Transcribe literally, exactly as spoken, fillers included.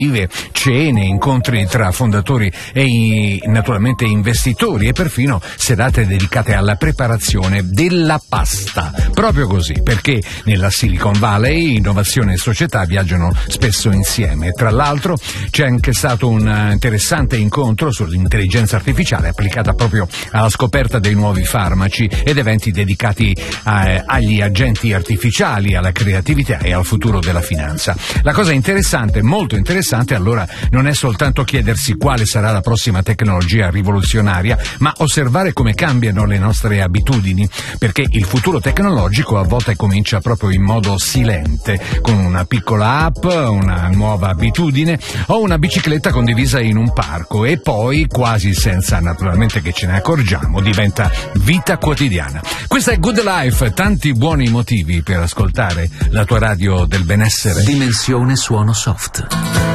cene, incontri tra fondatori e i, naturalmente investitori e perfino serate dedicate alla preparazione della pasta. Proprio così, perché nella Silicon Valley innovazione e società viaggiano spesso insieme. Tra l'altro c'è anche stato un interessante incontro sull'intelligenza artificiale applicata proprio alla scoperta dei nuovi farmaci ed eventi dedicati a, agli agenti artificiali, alla creatività e al futuro della finanza. La cosa interessante, molto interessante, allora non è soltanto chiedersi quale sarà la prossima tecnologia rivoluzionaria, ma osservare come cambiano le nostre abitudini, perché il futuro tecnologico a volte comincia proprio in modo silente, con una piccola app, una nuova abitudine o una bicicletta condivisa in un parco e poi, quasi senza naturalmente che ce ne accorgiamo, diventa vita quotidiana. Questa è Good Life, tanti buoni motivi per ascoltare la tua radio del benessere. Dimensione suono soft.